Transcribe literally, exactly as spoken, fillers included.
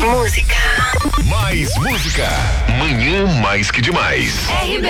Música. Mais música. Manhã mais que demais. R B